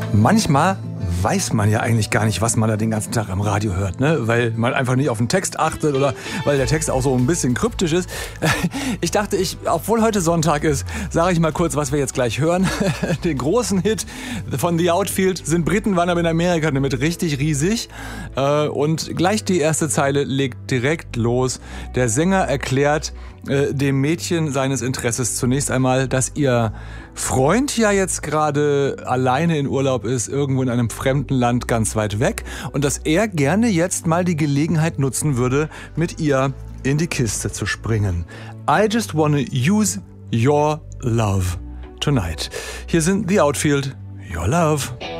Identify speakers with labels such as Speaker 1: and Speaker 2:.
Speaker 1: Manchmal weiß man ja eigentlich gar nicht, was man da den ganzen Tag am Radio hört, ne? Weil man einfach nicht auf den Text achtet oder weil der Text auch so ein bisschen kryptisch ist. Ich dachte, obwohl heute Sonntag ist, sage ich mal kurz, was wir jetzt gleich hören. Den großen Hit von The Outfield sind Briten, waren aber in Amerika damit richtig riesig. Und gleich die erste Zeile legt direkt los. Der Sänger erklärt dem Mädchen seines Interesses zunächst einmal, dass ihr Freund ja jetzt gerade alleine in Urlaub ist, irgendwo in einem fremden Land ganz weit weg und dass er gerne jetzt mal die Gelegenheit nutzen würde, mit ihr in die Kiste zu springen. I just wanna use your love tonight. Hier sind The Outfield, Your Love.